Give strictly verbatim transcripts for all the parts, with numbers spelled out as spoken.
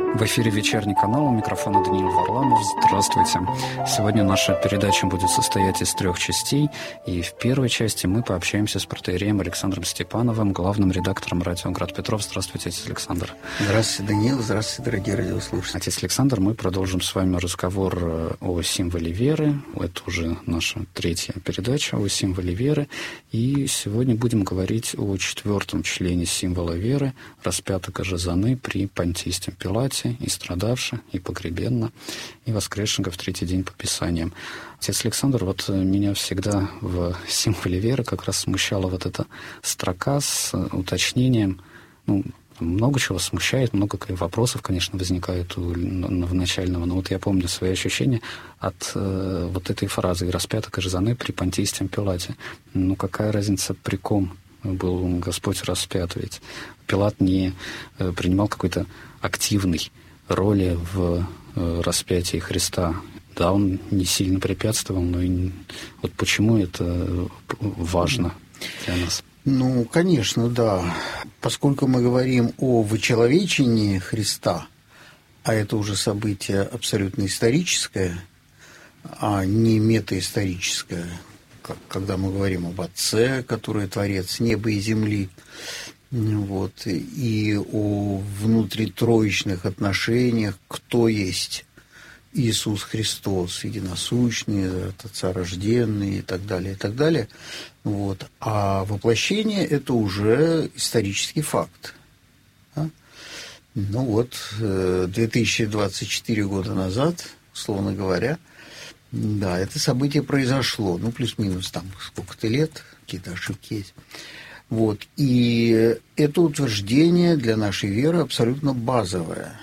В эфире «Вечерний канал», у микрофона Даниил Варламов. Здравствуйте. Сегодня наша передача будет состоять из трех частей, и в первой части мы пообщаемся с протоиереем Александром Степановым, главным редактором радио «Град Петров». Здравствуйте, отец Александр. Здравствуйте, Даниил. Здравствуйте, дорогие радиослушатели. Отец Александр, мы продолжим с вами разговор о символе веры. Это уже наша третья передача о символе веры. И сегодня будем говорить о четвертом члене символа веры, распятого Жазаны при Понтийском Пилате, и страдавши, и погребенно, и воскресшего в третий день по Писаниям. Отец Александр, вот меня всегда в символе веры как раз смущала вот эта строка с уточнением, ну, много чего смущает, много вопросов, конечно, возникает у новоначального, но вот я помню свои ощущения от э, вот этой фразы «И распятого Жазаны при Понтийском Пилате». Ну, какая разница, при ком был Господь распят? Ведь Пилат не э, принимал какой-то активной роли в э, распятии Христа. Да, он не сильно препятствовал, но и вот почему это важно для нас? Ну, конечно, да. Поскольку мы говорим о вычеловечении Христа, а это уже событие абсолютно историческое, а не метаисторическое, как, когда мы говорим об Отце, который Творец неба и земли, вот, и о внутритроичных отношениях, кто есть Иисус Христос, единосущный, от Отца рожденный и так далее, и так далее. Вот. А воплощение – это уже исторический факт. Да? Ну вот, две тысячи двадцать четыре года назад, условно говоря, да, это событие произошло, ну, плюс-минус там сколько-то лет, какие-то ошибки есть. Вот. И это утверждение для нашей веры абсолютно базовое,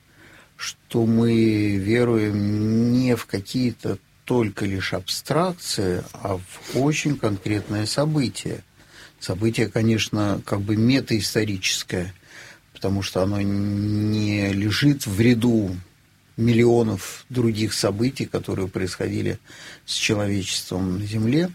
что мы веруем не в какие-то только лишь абстракции, а в очень конкретное событие. Событие, конечно, как бы метаисторическое, потому что оно не лежит в ряду миллионов других событий, которые происходили с человечеством на Земле,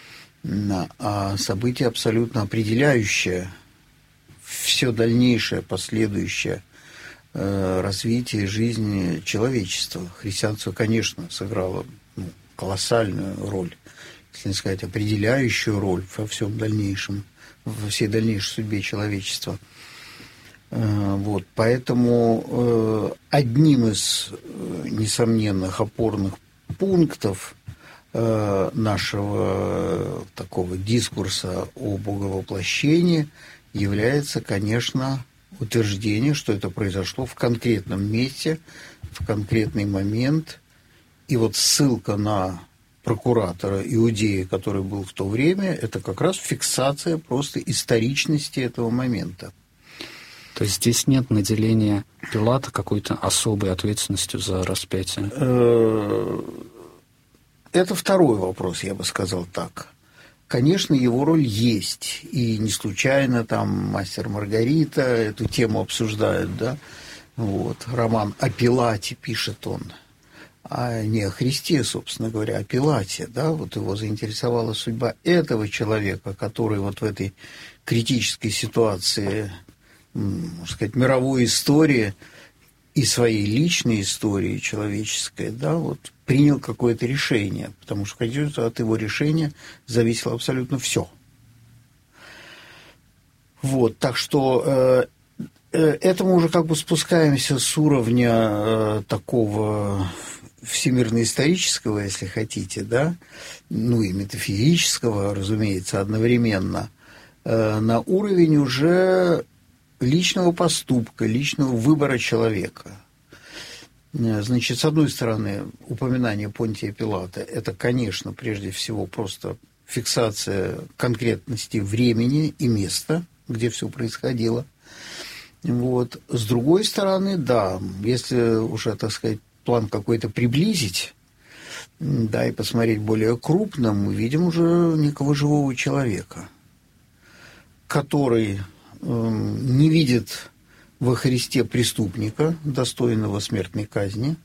а событие абсолютно определяющее все дальнейшее, последующее э, развитие жизни человечества. Христианство, конечно, сыграло ну, колоссальную роль, если не сказать, определяющую роль во всем дальнейшем, во всей дальнейшей судьбе человечества. Э, вот, поэтому э, одним из э, несомненных опорных пунктов нашего такого дискурса о боговоплощении является, конечно, утверждение, что это произошло в конкретном месте, в конкретный момент. И вот ссылка на прокуратора Иудеи, который был в то время, это как раз фиксация просто историчности этого момента. То есть здесь нет наделения Пилата какой-то особой ответственностью за распятие? Это второй вопрос, я бы сказал так. Конечно, его роль есть, и не случайно там «Мастер Маргарита» эту тему обсуждают, да, вот, роман о Пилате пишет он, а не о Христе, собственно говоря, о Пилате, да, вот его заинтересовала судьба этого человека, который вот в этой критической ситуации, можно сказать, мировой истории и своей личной истории человеческой, да, вот, принял какое-то решение, потому что, конечно, от его решения зависело абсолютно все. Вот, так что э, э, это мы уже как бы спускаемся с уровня э, такого всемирно-исторического, если хотите, да, ну и метафизического, разумеется, одновременно, э, на уровень уже личного поступка, личного выбора человека. Значит, с одной стороны, упоминание Понтия Пилата – это, конечно, прежде всего просто фиксация конкретности времени и места, где все происходило. Вот. С другой стороны, да, если уже, так сказать, план какой-то приблизить, да, и посмотреть более крупно, мы видим уже некого живого человека, который э, не видит во Христе преступника, достойного смертной казни,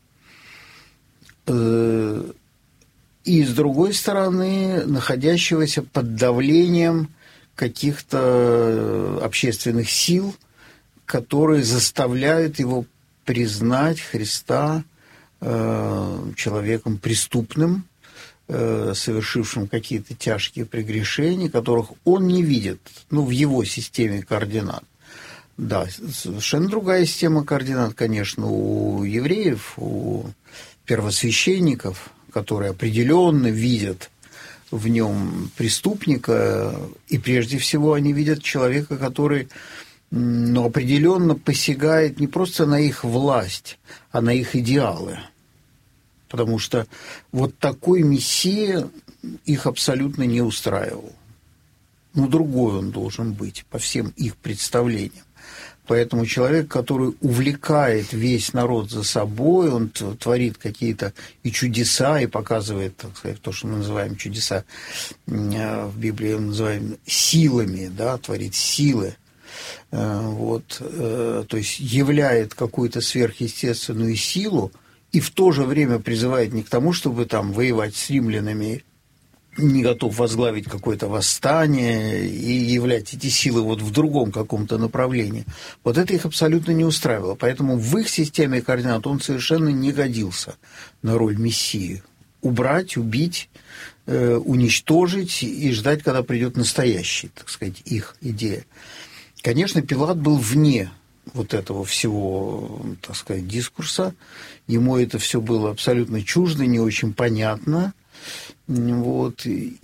э, и, с другой стороны, находящегося под давлением каких-то общественных сил, которые заставляют его признать Христа э, человеком преступным, э, совершившим какие-то тяжкие прегрешения, которых он не видит, ну, в его системе координат. Да, совершенно другая система координат, конечно, у евреев, у первосвященников, которые определенно видят в нем преступника, и прежде всего они видят человека, который, ну, определенно посягает не просто на их власть, а на их идеалы. Потому что вот такой мессия их абсолютно не устраивал. Ну, другой он должен быть по всем их представлениям. Поэтому человек, который увлекает весь народ за собой, он творит какие-то и чудеса, и показывает, так сказать, то, что мы называем чудеса, в Библии мы называем силами, да, творит силы, вот, то есть являет какую-то сверхъестественную силу, и в то же время призывает не к тому, чтобы там воевать с римлянами, не готов возглавить какое-то восстание и являть эти силы вот в другом каком-то направлении. Вот это их абсолютно не устраивало. Поэтому в их системе координат он совершенно не годился на роль мессии. Убрать, убить, э, уничтожить и ждать, когда придет настоящий, так сказать, их идея. Конечно, Пилат был вне вот этого всего, так сказать, дискурса. Ему это все было абсолютно чуждо, не очень понятно. Вот,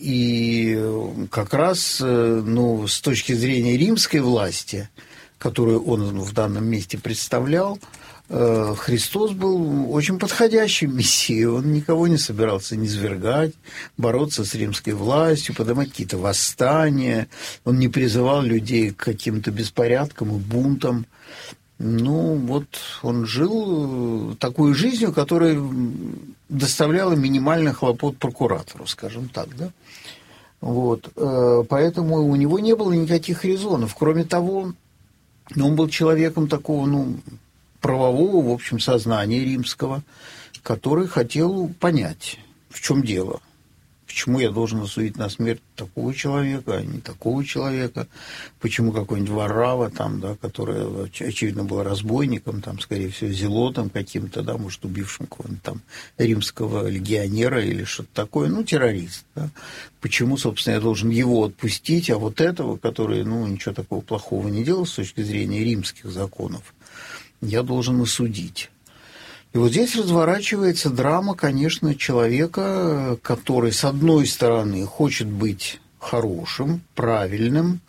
и как раз, ну, с точки зрения римской власти, которую он в данном месте представлял, Христос был очень подходящим мессией. Он никого не собирался низвергать, бороться с римской властью, поднимать какие-то восстания. Он не призывал людей к каким-то беспорядкам и бунтам. Ну, вот он жил такой жизнью, которая доставляла минимальный хлопот прокуратору, скажем так, да. Вот, поэтому у него не было никаких резонов. Кроме того, он был человеком такого, ну, правового, в общем, сознания римского, который хотел понять, в чем дело. Почему я должен осудить на смерть такого человека, а не такого человека? Почему какой-нибудь Варрава, там, да, который, очевидно, был разбойником, там, скорее всего, зелотом каким-то, да, может, убившим какого-нибудь там римского легионера или что-то такое, ну, террорист, да? Почему, собственно, я должен его отпустить, а вот этого, который, ну, ничего такого плохого не делал с точки зрения римских законов, я должен осудить? И вот здесь разворачивается драма, конечно, человека, который, с одной стороны, хочет быть хорошим, правильным,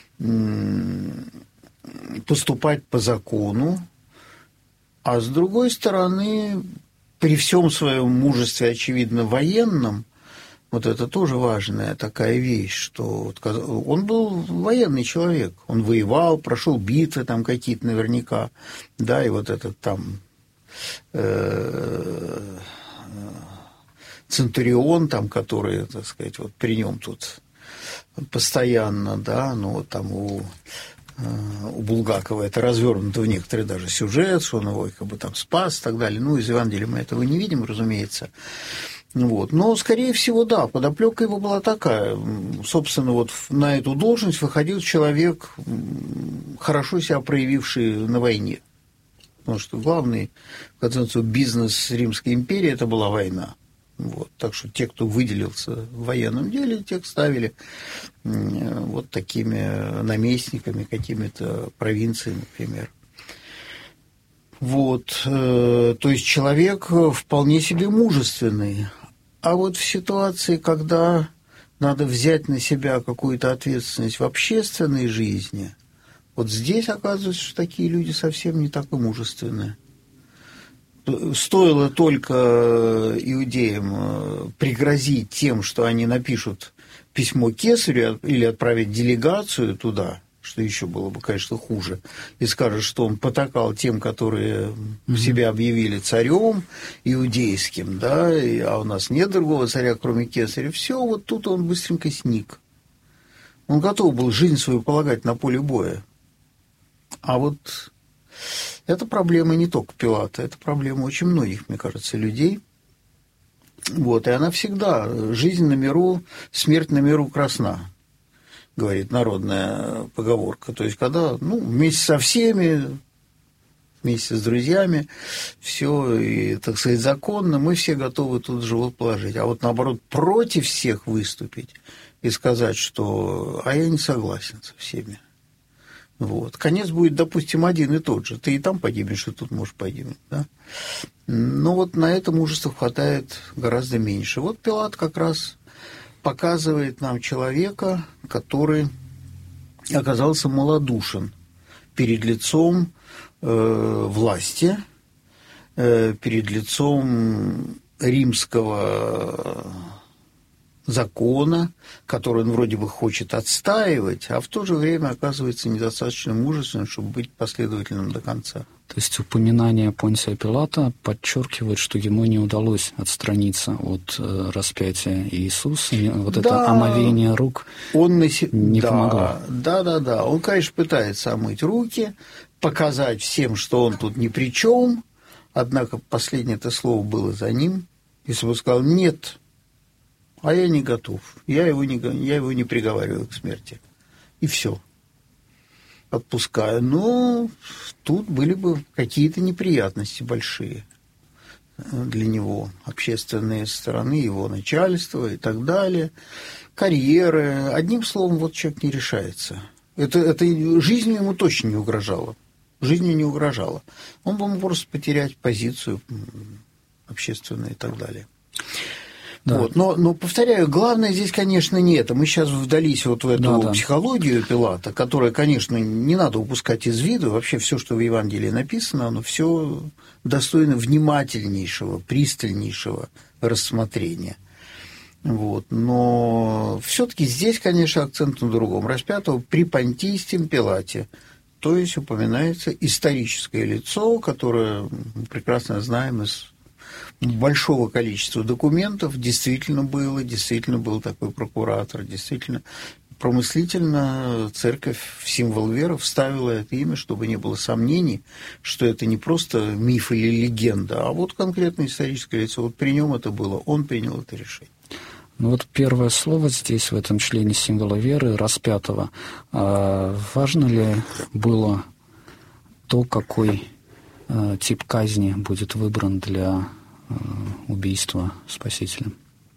поступать по закону, а с другой стороны, при всем своем мужестве, очевидно, военном, вот это тоже важная такая вещь, что он был военный человек, он воевал, прошел битвы там какие-то наверняка, да, и вот этот там Центурион, там, который, так сказать, вот при нем тут постоянно, да, ну вот там у, у Булгакова это развернуто в некоторые даже сюжет, что он его как бы там спас и так далее. Ну, из Евангелия мы этого не видим, разумеется. Вот. Но, скорее всего, да, подоплека его была такая. Собственно, вот на эту должность выходил человек, хорошо себя проявивший на войне. Потому что главный, в конце концов, бизнес Римской империи – это была война. Вот. Так что те, кто выделился в военном деле, тех ставили вот такими наместниками, какими-то провинциями, например. Вот. То есть человек вполне себе мужественный. А вот в ситуации, когда надо взять на себя какую-то ответственность в общественной жизни – вот здесь оказывается, что такие люди совсем не так и мужественные. Стоило только иудеям пригрозить тем, что они напишут письмо кесарю или отправить делегацию туда, что еще было бы, конечно, хуже, и скажут, что он потакал тем, которые mm-hmm. себя объявили царем иудейским, да, а у нас нет другого царя, кроме кесаря. Все, вот тут он быстренько сник. Он готов был жизнь свою полагать на поле боя. А вот эта проблема не только Пилата, это проблема очень многих, мне кажется, людей. Вот, и она всегда, жизнь на миру, смерть на миру красна, говорит народная поговорка. То есть, когда, ну, вместе со всеми вместе с друзьями, все, и, так сказать, законно, мы все готовы тут живот положить. А вот, наоборот, против всех выступить и сказать, что «а я не согласен со всеми». Вот. Конец будет, допустим, один и тот же. Ты и там погибнешь, и тут можешь погибнуть. Да? Но вот на это мужества хватает гораздо меньше. Вот Пилат как раз показывает нам человека, который оказался малодушен перед лицом э, власти, э, перед лицом римского закона, который он вроде бы хочет отстаивать, а в то же время оказывается недостаточно мужественным, чтобы быть последовательным до конца. То есть упоминание Понтия Пилата подчеркивает, что ему не удалось отстраниться от э, распятия Иисуса, вот да, это омовение рук он на се... не да, помогло. Да, да, да. Он, конечно, пытается омыть руки, показать всем, что он тут ни при чем, однако последнее это слово было за ним. Если бы он сказал «нет», а я не готов, я его не, я его не приговариваю к смерти. И все. Отпускаю. Но тут были бы какие-то неприятности большие для него. Общественные стороны, его начальства и так далее. Карьеры. Одним словом, вот человек не решается. Это, это жизнью ему точно не угрожало. Жизнью не угрожало. Он бы мог просто потерять позицию общественную и так далее. Да. Вот. Но, но, повторяю, главное здесь, конечно, не это. Мы сейчас вдались вот в эту да, да. психологию Пилата, которая, конечно, не надо упускать из виду. Вообще все, что в Евангелии написано, оно все достойно внимательнейшего, пристальнейшего рассмотрения. Вот. Но все-таки здесь, конечно, акцент на другом. Распятого при Понтийском Пилате. То есть упоминается историческое лицо, которое мы прекрасно знаем из большого количества документов, действительно было, действительно был такой прокуратор, действительно промыслительно церковь в символ веры вставила это имя, чтобы не было сомнений, что это не просто миф или легенда, а вот конкретное историческое лицо. Вот при нем это было, он принял это решение. Ну вот первое слово здесь, в этом члене символа веры, распятого. А важно ли было то, какой а, тип казни будет выбран для убийства Спасителя?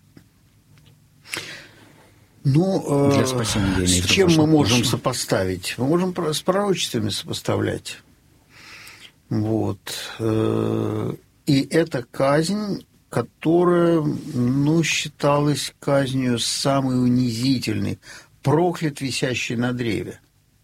Ну, для спасения, с чем мы можем прошлого. сопоставить? Мы можем с пророчествами сопоставлять. Вот. И это казнь, которая, ну, считалась казнью самой унизительной. Проклят, висящий на древе.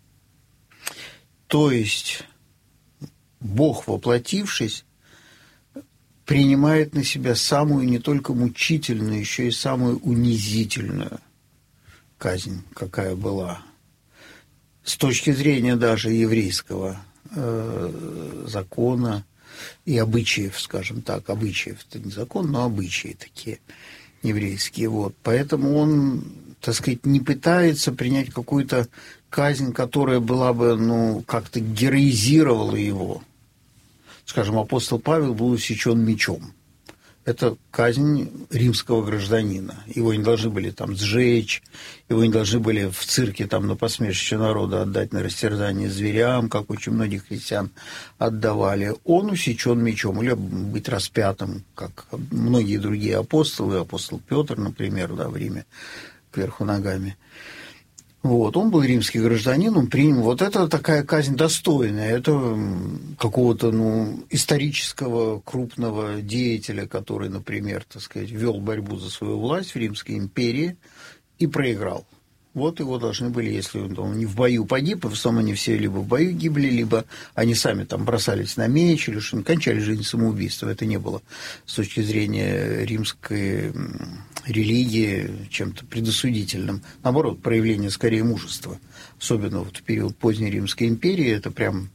То есть Бог, воплотившись, принимает на себя самую не только мучительную, еще и самую унизительную казнь, какая была. С точки зрения даже еврейского э, закона и обычаев, скажем так, обычаев, это не закон, но обычаи такие еврейские. Вот. Поэтому он, так сказать, не пытается принять какую-то казнь, которая была бы, ну, как-то героизировала его. Скажем, апостол Павел был усечен мечом. Это казнь римского гражданина. Его не должны были там сжечь, его не должны были в цирке там, на посмешище народа отдать на растерзание зверям, как очень многих христиан отдавали. Он усечен мечом, или быть распятым, как многие другие апостолы, апостол Петр, например, да, в Риме, кверху ногами. Вот, он был римский гражданин, он принял. Вот это такая казнь достойная. Это какого-то, ну, исторического крупного деятеля, который, например, так сказать, вел борьбу за свою власть в Римской империи и проиграл. Вот его должны были, если он не в бою погиб, и в основном они все либо в бою гибли, либо они сами там бросались на меч, или что-нибудь, кончали жизнь самоубийством. Это не было с точки зрения римской религии чем-то предосудительным. Наоборот, проявление скорее мужества. Особенно вот в период поздней Римской империи это прям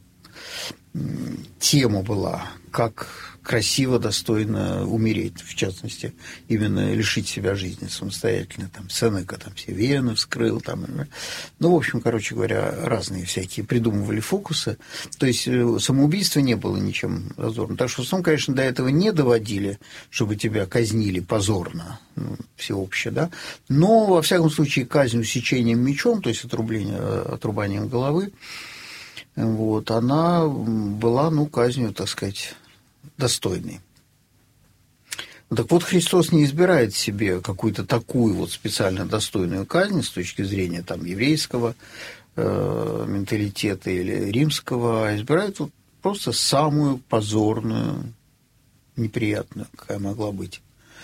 тема была, как красиво, достойно умереть, в частности, именно лишить себя жизни самостоятельно. Там Сенека там все вены вскрыл. Там, ну, в общем, короче говоря, разные всякие придумывали фокусы. То есть самоубийство не было ничем зазорным. Так что в основном, конечно, до этого не доводили, чтобы тебя казнили позорно, ну, всеобще, да. Но, во всяком случае, казнь усечением мечом, то есть отрубление, отрубанием головы, вот, она была, ну, казнью, так сказать, достойной. Так вот, Христос не избирает себе какую-то такую вот специально достойную казнь с точки зрения там, еврейского э, менталитета или римского, а избирает вот просто самую позорную, неприятную, какая могла быть.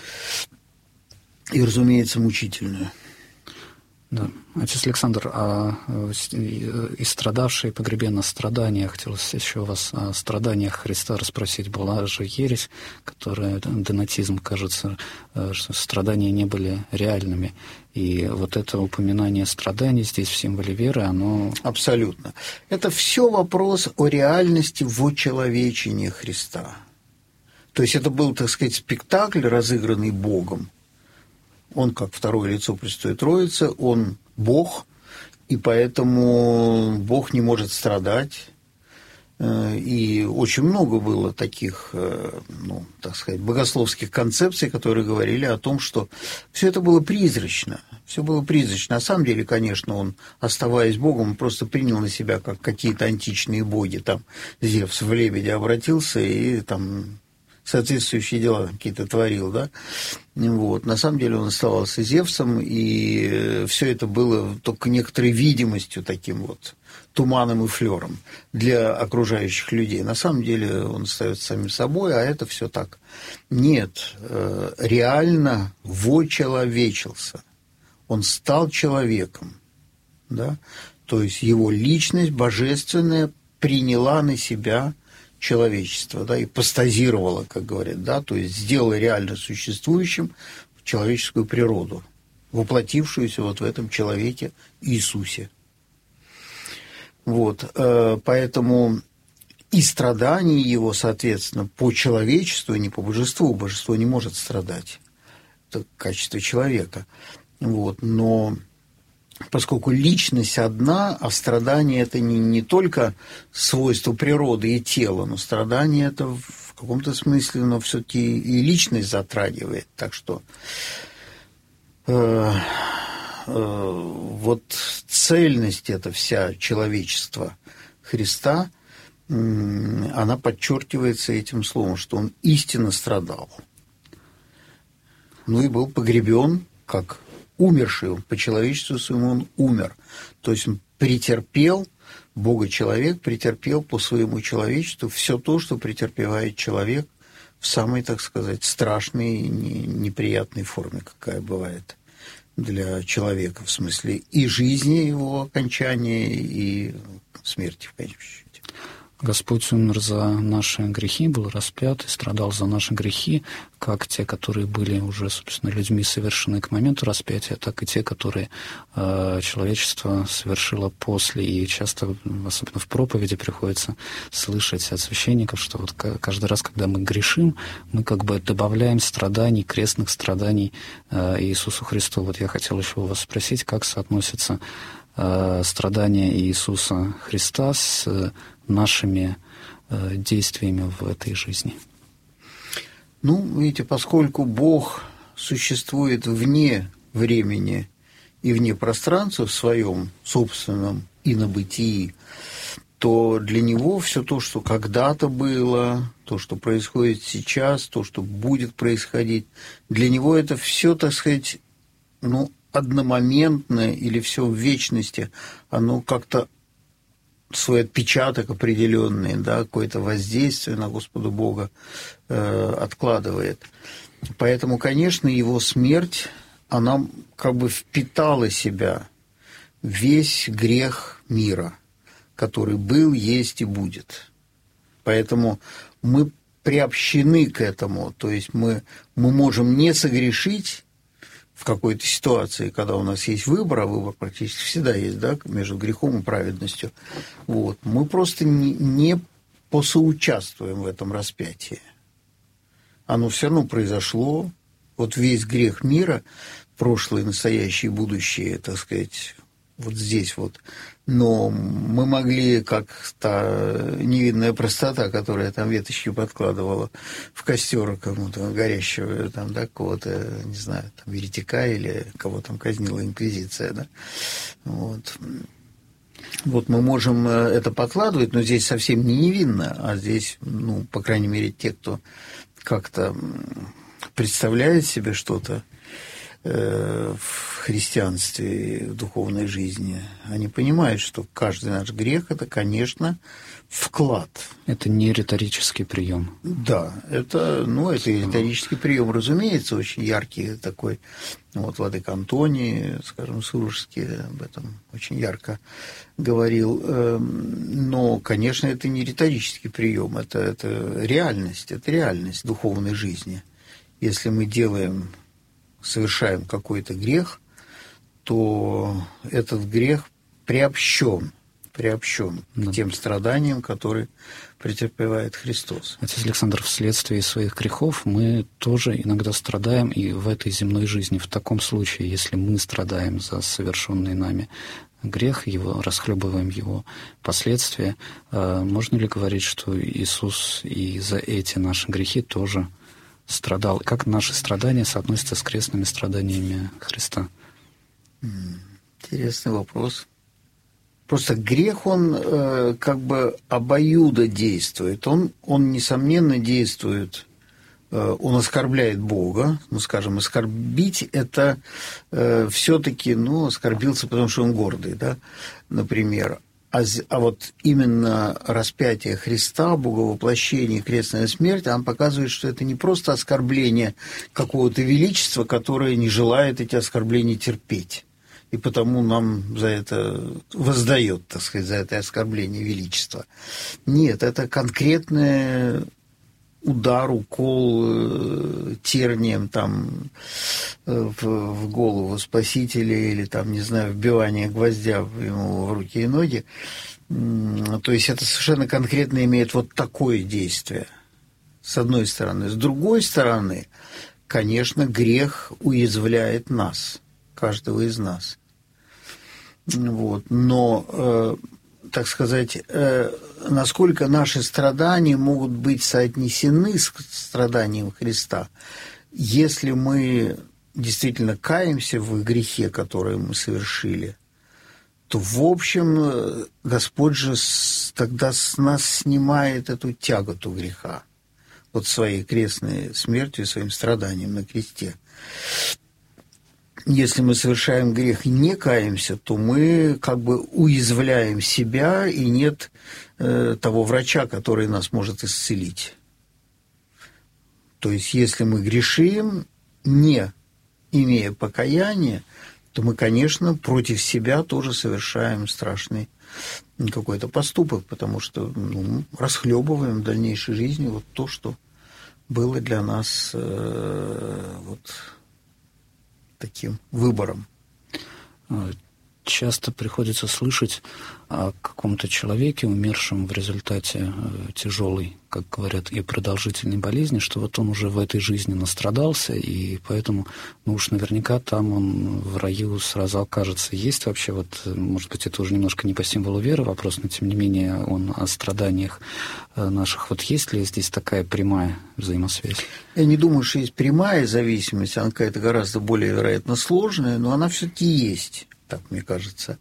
И, разумеется, мучительную. Да. Отец Александр, а и страдавшие погребенно страдания, хотелось еще вас о страданиях Христа расспросить. Была же ересь, которая, донатизм, кажется, что страдания не были реальными. И вот это упоминание страданий здесь в символе веры, оно... Абсолютно. Это все вопрос о реальности вочеловечения Христа. То есть это был, так сказать, спектакль, разыгранный Богом. Он, как второе лицо Пресвятой Троицы, он Бог, и поэтому Бог не может страдать. И очень много было таких, ну, так сказать, богословских концепций, которые говорили о том, что все это было призрачно. Все было призрачно. На самом деле, конечно, он, оставаясь Богом, просто принял на себя, как какие-то античные боги. Там Зевс в лебедя обратился и там... соответствующие дела какие-то творил, да, вот. На самом деле он оставался Зевсом, и все это было только некоторой видимостью, таким вот туманом и флером для окружающих людей. На самом деле он остается самим собой, а это все так. Нет, реально вочеловечился. Он стал человеком, да, то есть его личность божественная приняла на себя человечество, да, ипостазировала, как говорят, да, то есть сделала реально существующим человеческую природу, воплотившуюся вот в этом человеке Иисусе. Вот, поэтому и страдания его, соответственно, по человечеству, не по божеству, божество не может страдать, это качество человека, вот, но... Поскольку личность одна, а страдание – это не, не только свойство природы и тела, но страдание – это в каком-то смысле, но все-таки и личность затрагивает. Так что э, э, вот цельность эта вся человечества Христа, э, она подчеркивается этим словом, что он истинно страдал. Ну и был погребен как умерший, он по человечеству своему он умер. То есть он претерпел, Бога-человек претерпел по своему человечеству все то, что претерпевает человек в самой, так сказать, страшной и неприятной форме, какая бывает для человека, в смысле и жизни его окончания, и смерти в конечном счете. Господь умер за наши грехи, был распят и страдал за наши грехи, как те, которые были уже, собственно, людьми совершены к моменту распятия, так и те, которые э, человечество совершило после. И часто, особенно в проповеди, приходится слышать от священников, что вот каждый раз, когда мы грешим, мы как бы добавляем страданий, крестных страданий э, Иисусу Христу. Вот я хотел еще у вас спросить, как соотносятся э, страдания Иисуса Христа с нашими э, действиями в этой жизни? Ну, видите, поскольку Бог существует вне времени и вне пространства в своем собственном инобытии, то для него все то, что когда-то было, то, что происходит сейчас, то, что будет происходить, для него это все, так сказать, ну, одномоментно или все в вечности, оно как-то свой отпечаток определенный, да, какое-то воздействие на Господа Бога э, откладывает. Поэтому, конечно, его смерть, она как бы впитала в себя весь грех мира, который был, есть и будет. Поэтому мы приобщены к этому, то есть мы, мы можем не согрешить в какой-то ситуации, когда у нас есть выбор, а выбор практически всегда есть, да, между грехом и праведностью, вот, мы просто не, не посоучаствуем в этом распятии. Оно все равно произошло, вот весь грех мира, прошлое, настоящее и будущее, так сказать, вот здесь вот. Но мы могли, как та невинная простота, которая там веточки подкладывала в костер кому-то горящего, там, да, кого-то, не знаю, там, еретика или кого там казнила инквизиция, да, вот. Вот мы можем это подкладывать, но здесь совсем не невинно, а здесь, ну, по крайней мере, те, кто как-то представляет себе что-то в христианстве, в духовной жизни, они понимают, что каждый наш грех – это, конечно, вклад. Это не риторический прием. Да, это, ну, это риторический прием, разумеется, очень яркий такой. Вот владыка Антоний, скажем, Сурожский об этом очень ярко говорил. Но, конечно, это не риторический прием, это, это реальность, это реальность духовной жизни. Если мы делаем, совершаем какой-то грех, то этот грех приобщен, приобщен да. к тем страданиям, которые претерпевает Христос. Отец Александр, вследствие своих грехов мы тоже иногда страдаем и в этой земной жизни. В таком случае, если мы страдаем за совершенный нами грех, его, расхлебываем его последствия, можно ли говорить, что Иисус и за эти наши грехи тоже страдал? Как наши страдания соотносятся с крестными страданиями Христа? Интересный вопрос. Просто грех, он э, как бы обоюдодействует. Он, он, несомненно, действует, э, он оскорбляет Бога. Ну, скажем, оскорбить – это э, все-таки, ну, оскорбился, потому что он гордый, да, например. А, а вот именно распятие Христа, Боговоплощение, крестная смерть, она показывает, что это не просто оскорбление какого-то величества, которое не желает эти оскорбления терпеть. И потому нам за это воздает, так сказать, за это оскорбление величества. Нет, это конкретный удар, укол тернием там в, в голову Спасителя или там, не знаю, вбивание гвоздя ему в руки и ноги. То есть это совершенно конкретно имеет вот такое действие, с одной стороны. С другой стороны, конечно, грех уязвляет нас, каждого из нас. Вот. Но, э, так сказать, э, насколько наши страдания могут быть соотнесены с страданием Христа, если мы действительно каемся в грехе, который мы совершили, то, в общем, Господь же тогда с нас снимает эту тяготу греха, вот своей крестной смертью, своим страданием на кресте. Если мы совершаем грех и не каемся, то мы как бы уязвляем себя, и нет э, того врача, который нас может исцелить. То есть, если мы грешим, не имея покаяния, то мы, конечно, против себя тоже совершаем страшный какой-то поступок, потому что ну, расхлебываем в дальнейшей жизни вот то, что было для нас э, вот таким выбором. Часто приходится слышать о каком-то человеке, умершем в результате тяжелой, как говорят, и продолжительной болезни, что вот он уже в этой жизни настрадался, и поэтому, ну уж наверняка там он в раю сразу окажется. Есть вообще, вот, может быть, это уже немножко не по символу веры вопрос, но тем не менее он о страданиях наших. Вот есть ли здесь такая прямая взаимосвязь? Я не думаю, что есть прямая зависимость, она какая-то гораздо более, вероятно, сложная, но она все-таки есть. Так, мне кажется.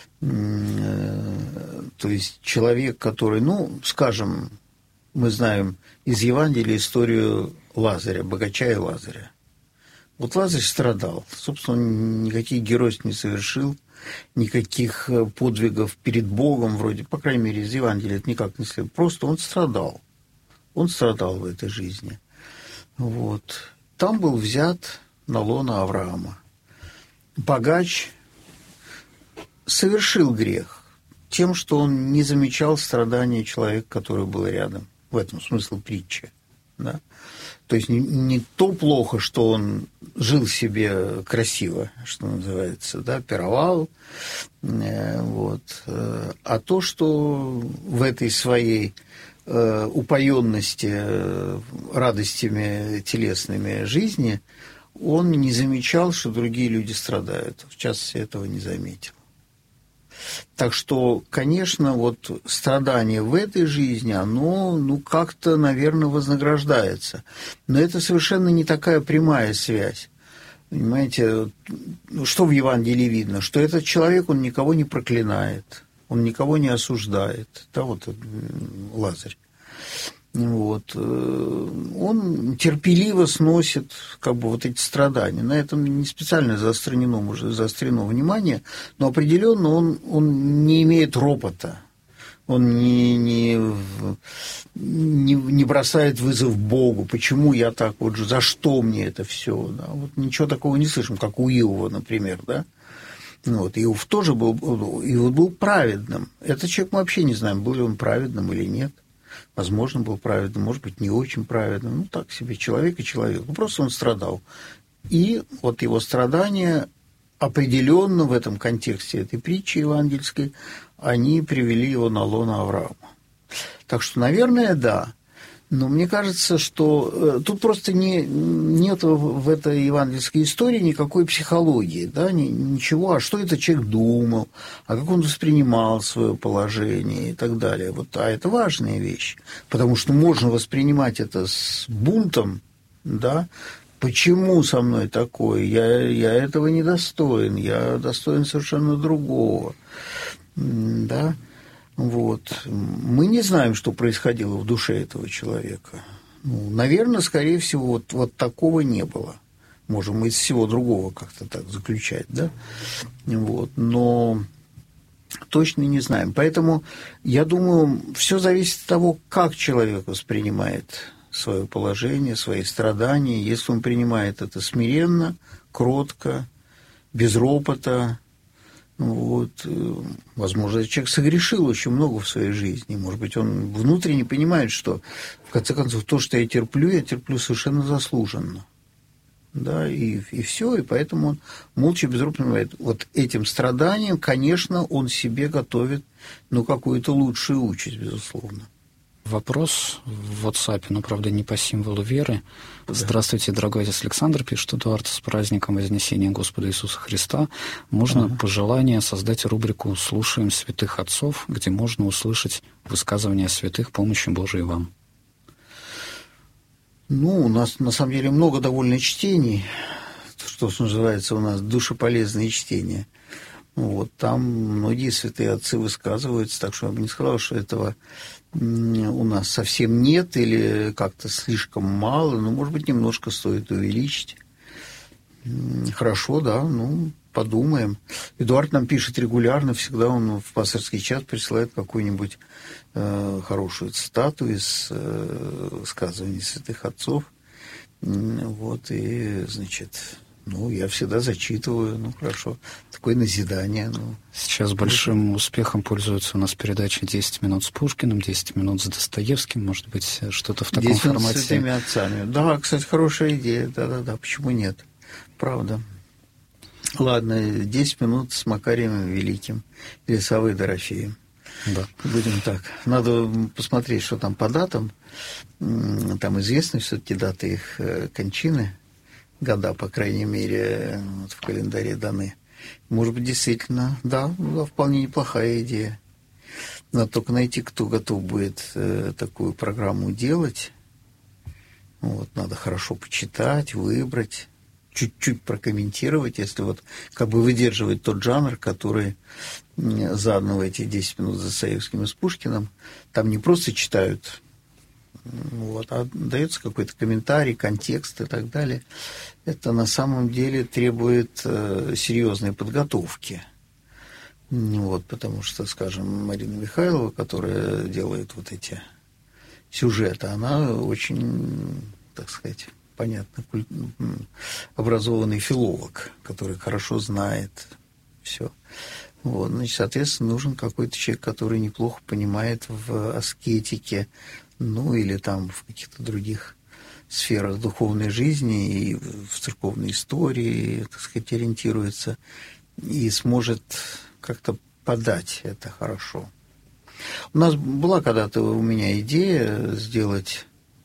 То есть человек, который, ну, скажем, мы знаем из Евангелия историю Лазаря, богача и Лазаря. Вот Лазарь страдал. Собственно, он никаких геройств не совершил, никаких подвигов перед Богом, вроде, по крайней мере, из Евангелия это никак не следует. Просто он страдал. Он страдал в этой жизни. Вот. Там был взят на лоно Авраама. Богач совершил грех тем, что он не замечал страдания человека, который был рядом. В этом смысл притчи. Да? То есть не, не то плохо, что он жил себе красиво, что называется, да, пировал, э, вот, э, а то, что в этой своей э, упоенности э, радостями телесными жизни он не замечал, что другие люди страдают. В частности, этого не заметил. Так что, конечно, вот страдание в этой жизни, оно, ну, как-то, наверное, вознаграждается. Но это совершенно не такая прямая связь. Понимаете, что в Евангелии видно? Что этот человек, он никого не проклинает. он никого не осуждает. Да, вот Лазарь. Вот. Он терпеливо сносит как бы вот эти страдания. На этом не специально заострено, уже заострено внимание, но определенно он, он не имеет ропота. Он не, не, не, не бросает вызов Богу. Почему я так вот, за что мне это все? Да? Вот ничего такого не слышим, как у Иова, например, да? Вот. Иов тоже был, Иов был праведным. Этот человек мы вообще не знаем, был ли он праведным или нет. Возможно, был праведным, может быть, не очень праведным. Ну, так себе, человек и человек. Ну, просто он страдал. И вот его страдания определенно в этом контексте этой притчи евангельской, они привели его на лоно Авраама. Так что, наверное, да. Но мне кажется, что тут просто не, нет в этой евангельской истории никакой психологии, да, ничего, а что этот человек думал, а как он воспринимал свое положение и так далее. Вот, а это важная вещь, потому что можно воспринимать это с бунтом, да, почему со мной такое, я, я этого не достоин, я достоин совершенно другого, да. Вот. Мы не знаем, что происходило в душе этого человека. Ну, наверное, скорее всего, вот, вот такого не было. Можем из всего другого как-то так заключать, да? Вот. Но точно не знаем. Поэтому, я думаю, все зависит от того, как человек воспринимает свое положение, свои страдания. Если он принимает это смиренно, кротко, без ропота, вот, возможно, человек согрешил очень много в своей жизни. Может быть, он внутренне понимает, что, в конце концов, то, что я терплю, я терплю совершенно заслуженно. Да, и, и все, и поэтому он молча, безропотно понимает. Вот этим страданием, конечно, он себе готовит, ну, какую-то лучшую участь, безусловно. Вопрос в WhatsApp, но, правда, не по символу веры. Да. Здравствуйте, дорогой отец Александр, пишет Эдуард, с праздником Вознесения Господа Иисуса Христа. Можно ага. пожелание создать рубрику «Слушаем святых отцов», где можно услышать высказывания святых, помощи Божией вам? Ну, у нас, на самом деле, много довольно чтений, что называется у нас душеполезные чтения. Вот, там многие святые отцы высказываются, так что я бы не сказал, что этого у нас совсем нет или как-то слишком мало, но, может быть, немножко стоит увеличить. Хорошо, да, ну, подумаем. Эдуард нам пишет регулярно, всегда он в пасторский чат присылает какую-нибудь э, хорошую цитату из э, высказываний святых отцов. Вот, и, значит... Ну, я всегда зачитываю, ну, хорошо, такое назидание. Ну. Сейчас большим успехом пользуются у нас передачи «десять минут с Пушкиным», «десять минут с Достоевским», может быть, что-то в таком формате. десять минут с этими отцами. Да, кстати, хорошая идея, да-да-да, почему нет, правда. Ладно, десять минут с Макарием Великим или Саввой Дорофеем. Да. Будем так. Надо посмотреть, что там по датам. Там известны все-таки даты их кончины. Года, по крайней мере, вот в календаре даны. Может быть, действительно, да, да, вполне неплохая идея. Надо только найти, кто готов будет э, такую программу делать. Вот, надо хорошо почитать, выбрать, чуть-чуть прокомментировать, если вот как бы выдерживать тот жанр, который задан в эти десять минут с Достоевским и с Пушкиным. Там не просто читают... Вот, а дается какой-то комментарий, контекст и так далее. Это на самом деле требует э, серьезной подготовки. Вот, потому что, скажем, Марина Михайлова, которая делает вот эти сюжеты, она очень, так сказать, понятно, образованный филолог, который хорошо знает все. Вот, значит, соответственно, нужен какой-то человек, который неплохо понимает в аскетике, ну, или там в каких-то других сферах духовной жизни и в церковной истории, так сказать, ориентируется и сможет как-то подать это хорошо. У нас была когда-то у меня идея сделать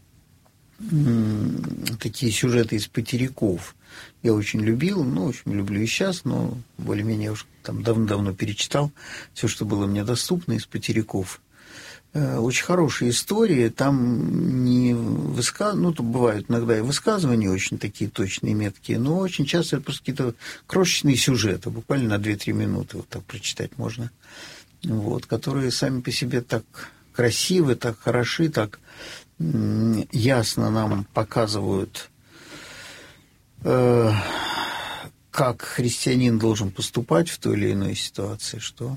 такие сюжеты из потеряков. Я очень любил, ну, очень люблю и сейчас, но более-менее уж там давно-давно перечитал все, что было мне доступно из потеряков. Очень хорошие истории, там не высказывания, ну, тут бывают иногда и высказывания очень такие точные, меткие, но очень часто это просто какие-то крошечные сюжеты, буквально на две-три минуты вот так прочитать можно. вот, которые сами по себе так красивы, так хороши, так ясно нам показывают, э, как христианин должен поступать в той или иной ситуации, что...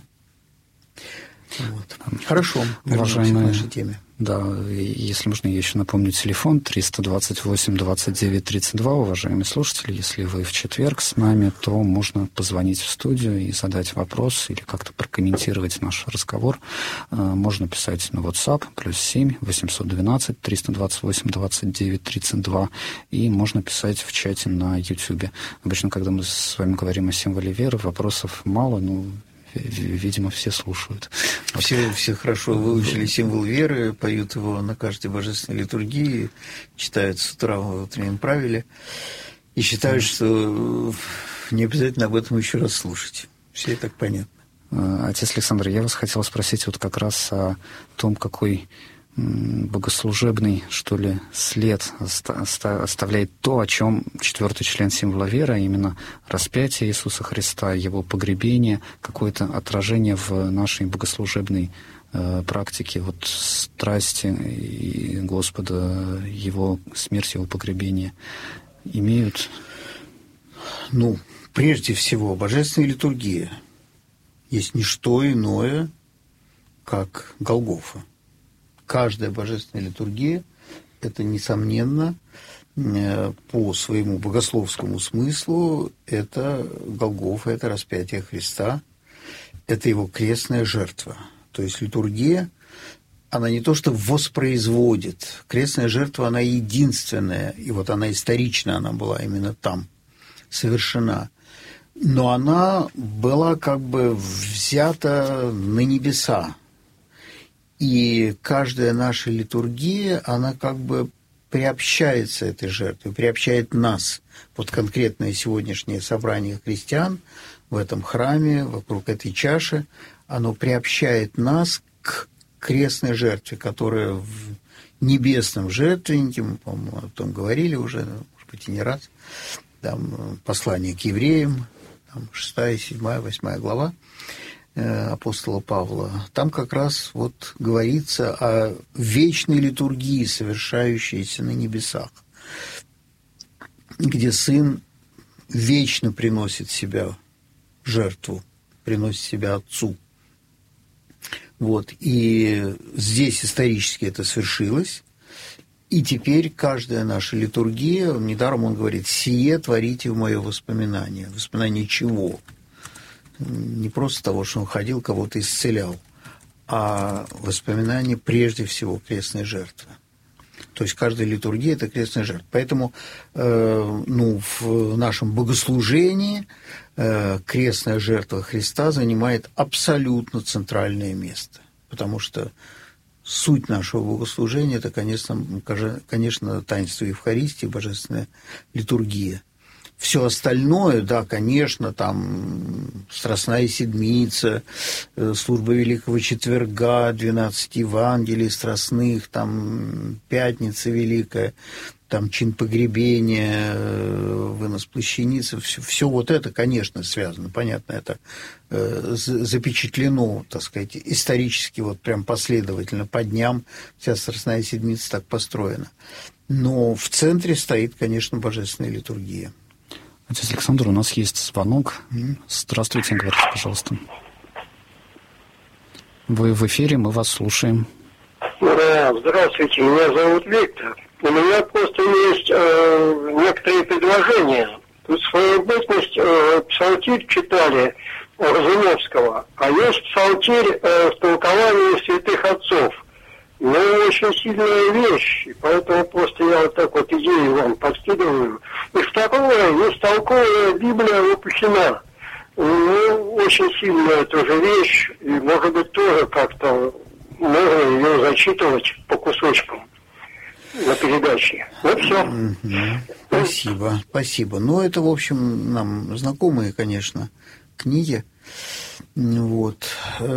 Вот. Хорошо, уважаемые, к нашей теме. Да, если можно, я еще напомню телефон триста двадцать восемь двадцать девять тридцать два. Уважаемые слушатели, если вы в четверг с нами, то можно позвонить в студию и задать вопрос или как-то прокомментировать наш разговор. Можно писать на WhatsApp плюс семь восемьсот двенадцать триста двадцать восемь двадцать девять тридцать два, и можно писать в чате на YouTube. Обычно, когда мы с вами говорим о символе веры, вопросов мало, но видимо, все слушают. Все, все хорошо выучили символ веры, поют его на каждой божественной литургии, читают с утра в утреннем правиле и считают, что не обязательно об этом еще раз слушать. Все и так понятно. Отец Александр, я вас хотел спросить вот как раз о том, какой богослужебный, что ли, след оставляет то, о чем четвертый член символа веры, а именно распятие Иисуса Христа, его погребение, какое-то отражение в нашей богослужебной э, практике, вот страсти и Господа, его смерть, его погребение имеют? Ну, прежде всего, божественная литургия есть не что иное, как Голгофа. Каждая божественная литургия – это, несомненно, по своему богословскому смыслу, это Голгофа, это распятие Христа, это его крестная жертва. То есть литургия, она не то что воспроизводит, крестная жертва, она единственная, и вот она исторично, она была именно там совершена, но она была как бы взята на небеса. И каждая наша литургия, она как бы приобщается этой жертве, приобщает нас. Вот конкретное сегодняшнее собрание христиан в этом храме, вокруг этой чаши, оно приобщает нас к крестной жертве, которая в небесном жертвеннике, мы, по-моему, о том говорили уже, может быть, и не раз, там послание к евреям, там шестая, седьмая, восьмая глава апостола Павла, там как раз вот говорится о вечной литургии, совершающейся на небесах, где Сын вечно приносит себя в жертву, приносит себя Отцу. Вот. И здесь исторически это свершилось, и теперь каждая наша литургия, недаром он говорит, «Сие творите в мое воспоминание». Воспоминание чего? Не просто того, что он ходил, кого-то исцелял, а воспоминание прежде всего крестной жертвы. То есть каждая литургия – это крестная жертва. Поэтому э, ну, в нашем богослужении э, крестная жертва Христа занимает абсолютно центральное место. Потому что суть нашего богослужения – это, конечно, конечно, таинство Евхаристии, божественная литургия. Все остальное, да, конечно, там Страстная Седмица, служба Великого Четверга, двенадцать Евангелий страстных, там Пятница Великая, там чин погребения, вынос плащаницы, все, все вот это, конечно, связано, понятно, это запечатлено, так сказать, исторически, вот прям последовательно по дням, вся Страстная Седмица так построена. Но в центре стоит, конечно, божественная литургия. Отец Александр, у нас есть звонок. Здравствуйте, говорите, пожалуйста. Вы в эфире, мы вас слушаем. Да, здравствуйте, меня зовут Виктор. У меня просто есть э, некоторые предложения. Тут в свою бытность э, псалтирь читали Разумовского, а есть псалтирь э, в толковании святых отцов. Ну, очень сильная вещь, поэтому просто я вот так вот идею вам подкидываю. И второе, есть толковая Библия выпущена. Ну, очень сильная тоже вещь, и, может быть, тоже как-то можно ее зачитывать по кусочкам на передаче. Вот все. Mm-hmm. Спасибо, спасибо. Ну, это, в общем, нам знакомые, конечно, книги. Вот.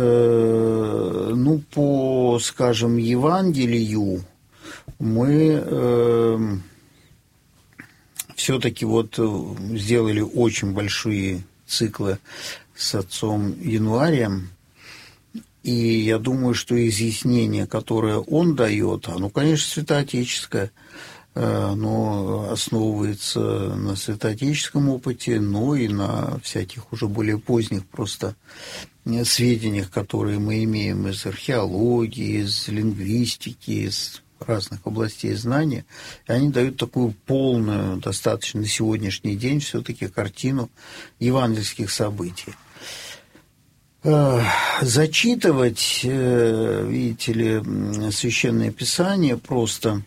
Ну, по, скажем, Евангелию мы э, все-таки вот сделали очень большие циклы с отцом Януарием И я думаю, что изъяснение, которое он дает, оно, конечно, святоотеческое, оно основывается на святоотеческом опыте, но и на всяких уже более поздних просто сведениях, которые мы имеем из археологии, из лингвистики, из разных областей знания. И они дают такую полную, достаточно на сегодняшний день, все-таки картину евангельских событий. Зачитывать, видите ли, Священное Писание просто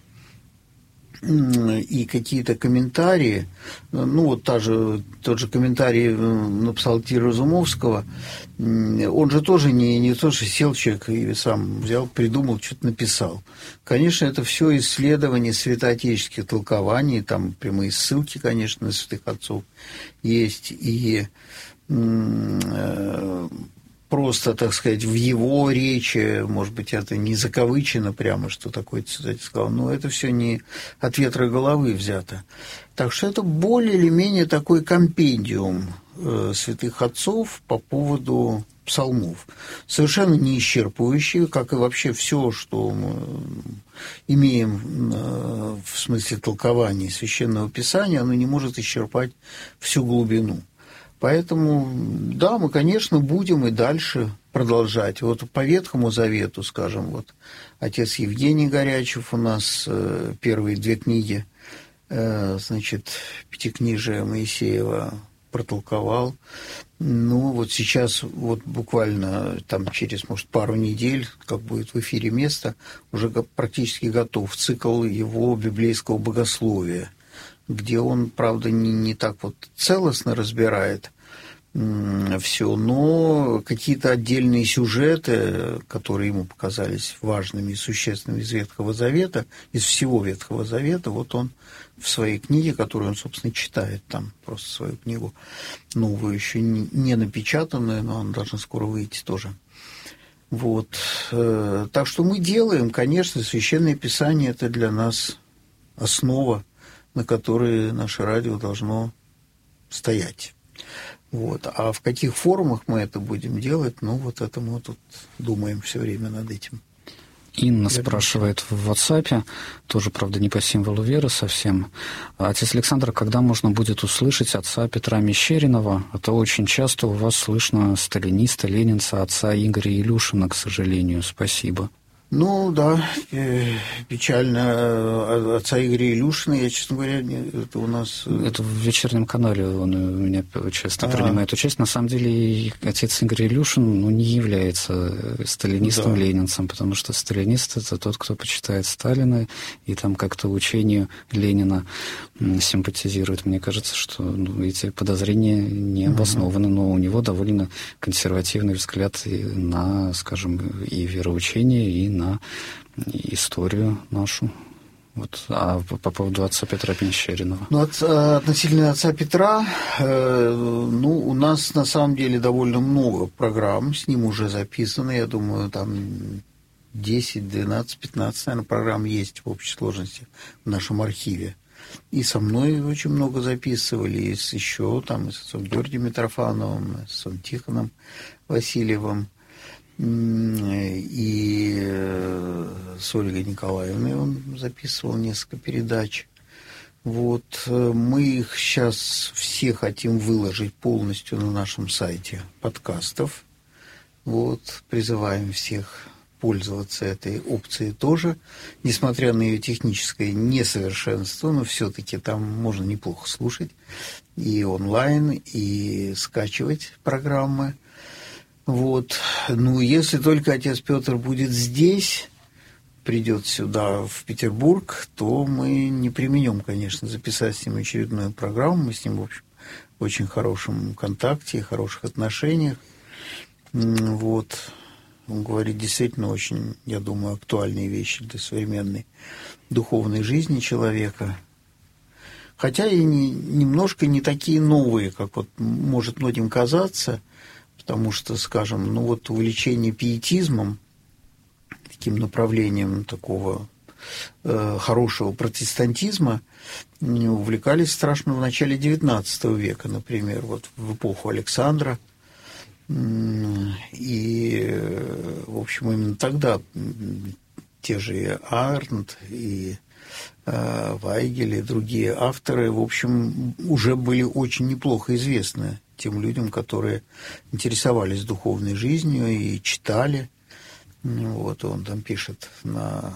и какие-то комментарии, ну вот та же, тот же комментарий на Псалтирь Разумовского, он же тоже не, не то, что сел человек и сам взял, придумал, что-то написал. Конечно, это все исследование святоотеческих толкований, там прямые ссылки, конечно, на святых отцов есть, и просто, так сказать, в его речи, может быть, это не закавычено прямо, что такое цитате сказал, но это все не от ветра головы взято. Так что это более или менее такой компендиум э, святых отцов по поводу псалмов. Совершенно не исчерпывающий, как и вообще все, что мы имеем э, в смысле толкования Священного Писания, оно не может исчерпать всю глубину. Поэтому, да, мы, конечно, будем и дальше продолжать. Вот по Ветхому Завету, скажем, вот отец Евгений Горячев у нас э, первые две книги, э, значит, Пятикнижие Моисеева протолковал. Ну, вот сейчас, вот буквально там через, может, пару недель, как будет в эфире место, уже практически готов цикл его библейского богословия, где он, правда, не, не так вот целостно разбирает все, но какие-то отдельные сюжеты, которые ему показались важными и существенными из Ветхого Завета, из всего Ветхого Завета, вот он в своей книге, которую он, собственно, читает там, просто свою книгу новую, еще не напечатанную, но она должна скоро выйти тоже. Вот. Так что мы делаем, конечно, Священное Писание – это для нас основа, на которой наше радио должно стоять. Вот. А в каких формах мы это будем делать, ну, вот это мы тут думаем все время над этим. Инна спрашивает в WhatsApp, тоже, правда, не по символу веры совсем. Отец Александр, когда можно будет услышать отца Петра Мещеринова? А то очень часто у вас слышно сталиниста, ленинца, отца Игоря Илюшина, к сожалению. Спасибо. Ну, да, печально. Отца Игоря Илюшина, я, честно говоря, это у нас... Это в вечернем канале он у меня часто А-а-а. принимает участие. На самом деле, отец Игорь Илюшин ну, не является сталинистом-ленинцем, да. Потому что сталинист – это тот, кто почитает Сталина и там как-то учению Ленина симпатизирует. Мне кажется, что ну, эти подозрения не обоснованы, но у него довольно консервативный взгляд и на, скажем, и вероучение, и на на историю нашу. Вот. А по, по поводу отца Петра Мещеринова? Ну, от, относительно отца Петра, э, ну, у нас на самом деле довольно много программ с ним уже записано. Я думаю, там десять, двенадцать, пятнадцать, наверное, программ есть в общей сложности в нашем архиве. И со мной очень много записывали, и с еще там, и с отцом Георгием Митрофановым, и с отцом Тихоном Васильевым, и с Ольгой Николаевной он записывал несколько передач. Вот. Мы их сейчас все хотим выложить полностью на нашем сайте подкастов. Вот. Призываем всех пользоваться этой опцией тоже. Несмотря на ее техническое несовершенство, но все-таки там можно неплохо слушать и онлайн, и скачивать программы. Вот. Ну, если только отец Петр будет здесь, придет сюда, в Петербург, то мы не преминем, конечно, записать с ним очередную программу. Мы с ним, в общем, в очень хорошем контакте, хороших отношениях. Вот. Он говорит действительно очень, я думаю, актуальные вещи для современной духовной жизни человека. Хотя и не, немножко не такие новые, как вот может многим казаться. Потому что, скажем, ну вот увлечение пиетизмом, таким направлением такого э, хорошего протестантизма, увлекались страшно в начале девятнадцатого века, например, вот в эпоху Александра. И, в общем, именно тогда те же и Арнт, и Вайгель, и другие авторы, в общем, уже были очень неплохо известны тем людям, которые интересовались духовной жизнью и читали. Вот он там пишет на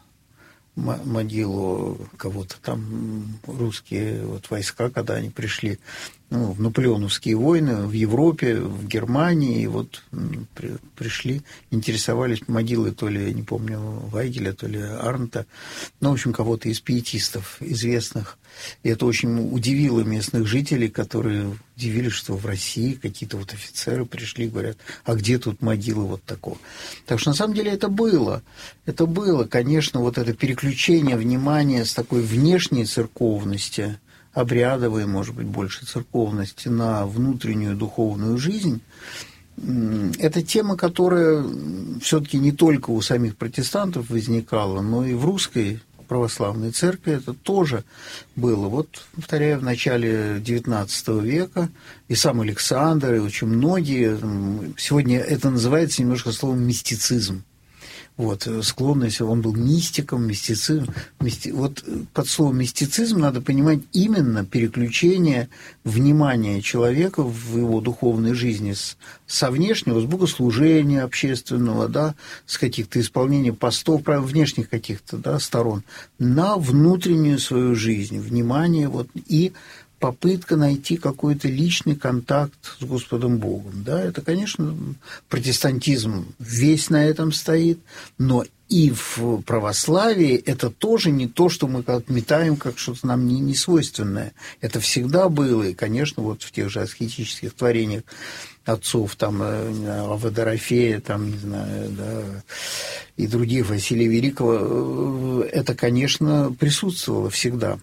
могилу кого-то там, русские вот войска, когда они пришли, ну, в наполеоновские войны в Европе, в Германии, и вот при, пришли, интересовались могилой то ли, не помню, Вайгеля, то ли Арнта, ну, в общем, кого-то из пиетистов известных. И это очень удивило местных жителей, которые удивились, что в России какие-то вот офицеры пришли, говорят, а где тут могила вот такого? Так что, на самом деле, это было. Это было, конечно, вот это переключение внимания с такой внешней церковности, обрядовой, может быть, больше церковности, на внутреннюю духовную жизнь. Это тема, которая все-таки не только у самих протестантов возникала, но и в русской православной церкви это тоже было. Вот, повторяю, в начале девятнадцатого века и сам Александр, и очень многие, сегодня это называется немножко словом мистицизм. Вот, склонность, он был мистиком, мистицизм. Мисти... Вот под словом мистицизм надо понимать именно переключение внимания человека в его духовной жизни с, со внешнего, с богослужения общественного, да, с каких-то исполнения постов, правил, внешних каких-то, да, сторон, на внутреннюю свою жизнь, внимание вот, и попытка найти какой-то личный контакт с Господом Богом. Да, это, конечно, протестантизм весь на этом стоит, но и в православии это тоже не то, что мы как метаем, как что-то нам не, не свойственное. Это всегда было, и, конечно, вот в тех же аскетических творениях отцов, там, Авва Дорофея, там, не знаю, да, и других, Василия Великого, это, конечно, присутствовало всегда.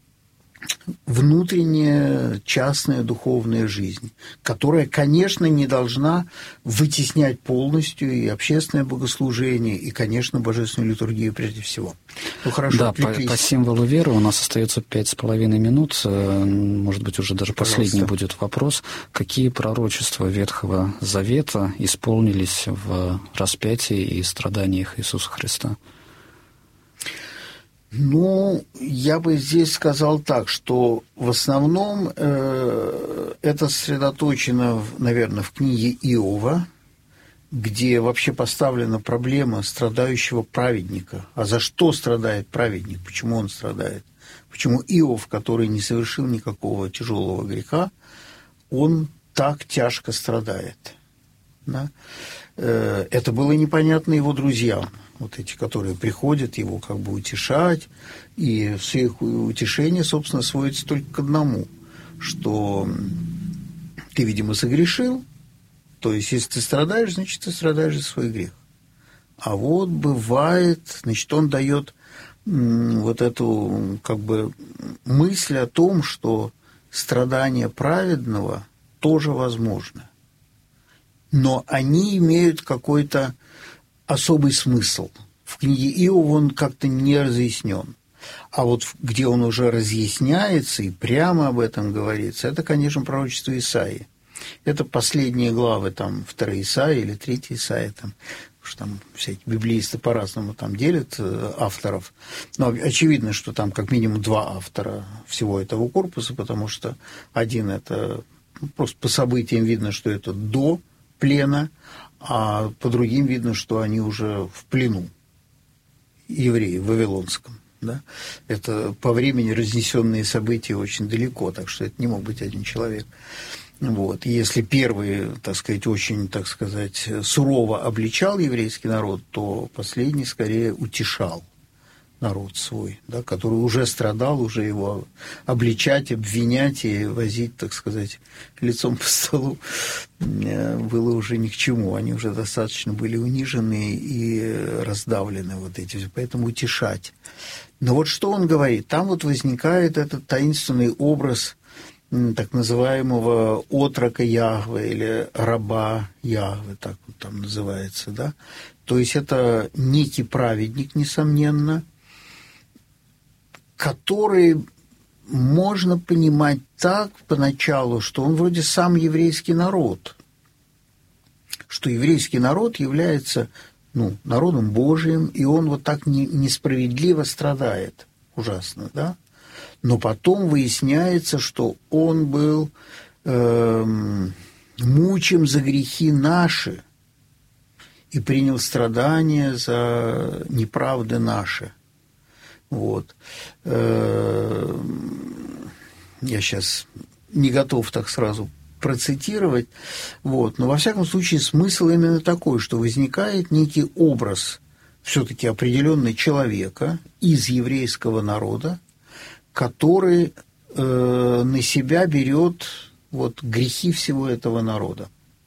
Внутренняя частная духовная жизнь, которая, конечно, не должна вытеснять полностью и общественное богослужение, и, конечно, божественную литургию прежде всего. Ну, хорошо, да, по, по символу веры у нас остается пять с половиной минут, может быть, уже даже Пожалуйста. Последний будет вопрос. Какие пророчества Ветхого Завета исполнились в распятии и страданиях Иисуса Христа? Ну, я бы здесь сказал так, что в основном э, это сосредоточено, наверное, в книге Иова, где вообще поставлена проблема страдающего праведника. А за что страдает праведник? Почему он страдает? Почему Иов, который не совершил никакого тяжелого греха, он так тяжко страдает? Да? Э, это было непонятно его друзьям. Вот эти, которые приходят его как бы утешать, и все их утешение, собственно, сводится только к одному, что ты, видимо, согрешил, то есть, если ты страдаешь, значит, ты страдаешь за свой грех. А вот бывает, значит, он дает вот эту как бы мысль о том, что страдания праведного тоже возможно, но они имеют какой-то особый смысл. В книге Иова он как-то не разъяснен. А вот где он уже разъясняется и прямо об этом говорится, это, конечно, пророчество Исаии. Это последние главы, там, вторая Исаия или третья Исаия, там, потому что там всякие библеисты по-разному там делят авторов. Но очевидно, что там как минимум два автора всего этого корпуса, потому что один это просто по событиям видно, что это до плена, а по другим видно, что они уже в плену евреи в Вавилонском. Да? Это по времени разнесенные события очень далеко, так что это не мог быть один человек. Вот. И если первый, так сказать, очень, так сказать, сурово обличал еврейский народ, то последний скорее утешал народ свой, да, который уже страдал, уже его обличать, обвинять и возить, так сказать, лицом по столу было уже ни к чему. Они уже достаточно были унижены и раздавлены вот эти, поэтому утешать. Но вот что он говорит? Там вот возникает этот таинственный образ так называемого отрока Яхве или раба Яхве, так вот там называется, да? То есть это некий праведник, несомненно, который можно понимать так поначалу, что он вроде сам еврейский народ. что еврейский народ является, ну, народом Божиим, и он вот так не, несправедливо страдает. Ужасно, да? Но потом выясняется, что он был э, мучим за грехи наши и принял страдания за неправды наши. Вот. Э, я сейчас не готов так сразу процитировать, вот. Но во всяком случае смысл именно такой, что возникает некий образ все-таки определенный человека из еврейского народа, который э, на себя берет вот, грехи всего этого народа.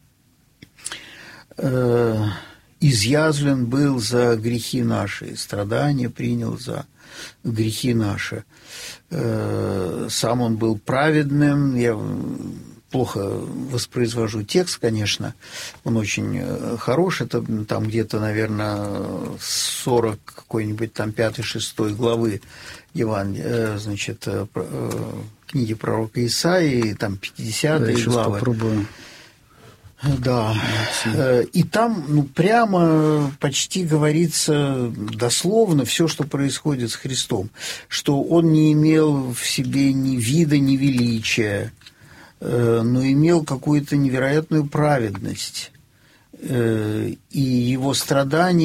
Э, изъязвлен был за грехи наши, страдания принял за грехи наши. Э, сам он был праведным, я плохо воспроизвожу текст, конечно, он очень хорош, это там где-то, наверное, сорок какой-нибудь там пятой-шестой главы Евангелия, значит, книги пророка Исаии, там пятидесятые да, главы. Попробую. Да, и там ну, прямо почти говорится дословно все, что происходит с Христом, что он не имел в себе ни вида, ни величия, но имел какую-то невероятную праведность, и его страдания